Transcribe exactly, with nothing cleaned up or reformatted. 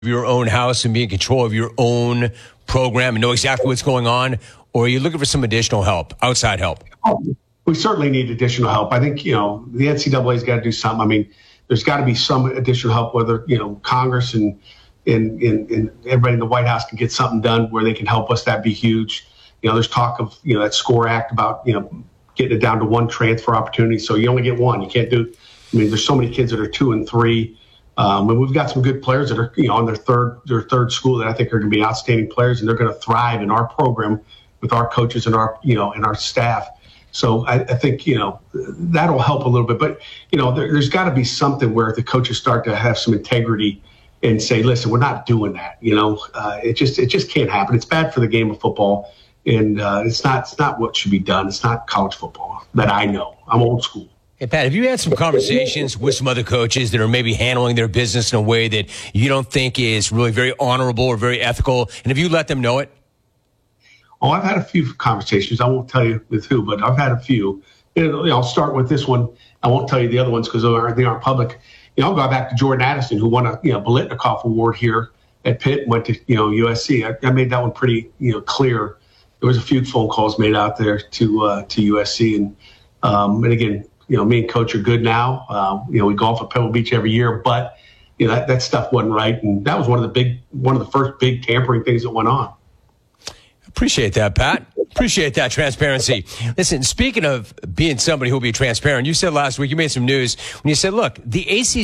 your own house and be in control of your own program and know exactly what's going on? Or are you looking for some additional help, outside help? Oh, we certainly need additional help. I think, you know, the N C double A's got to do something. I mean, there's got to be some additional help, whether, you know, Congress and, and, and, and everybody in the White House can get something done where they can help us. That'd be huge. You know, there's talk of, you know, that SCORE Act about, you know, getting it down to one transfer opportunity. So you only get one. You can't do, I mean, there's so many kids that are two and three. Um, and we've got some good players that are, you know, on their third their third school that I think are going to be outstanding players, and they're going to thrive in our program with our coaches and our, you know, and our staff. So I, I think, you know, that'll help a little bit. But, you know, there, there's got to be something where the coaches start to have some integrity and say, listen, we're not doing that. You know, uh, it just it just can't happen. It's bad for the game of football, and uh, it's not it's not what should be done. It's not college football that I know. I'm old school. Hey, Pat, have you had some conversations with some other coaches that are maybe handling their business in a way that you don't think is really very honorable or very ethical? And have you let them know it? Oh, I've had a few conversations. I won't tell you with who, but I've had a few. You know, I'll start with this one. I won't tell you the other ones because they aren't, they aren't public. You know, I'll go back to Jordan Addison, who won a you know Biletnikoff Award here at Pitt and went to you know U S C. I, I made that one pretty you know clear. There was a few phone calls made out there to uh, to U S C, and um, and again. You know, me and Coach are good now. Uh, you know, we golf at Pebble Beach every year, but you know that, that stuff wasn't right, and that was one of the big, one of the first big tampering things that went on. Appreciate that, Pat. Appreciate that transparency. Listen, speaking of being somebody who will be transparent, you said last week you made some news when you said, "Look, the A C C."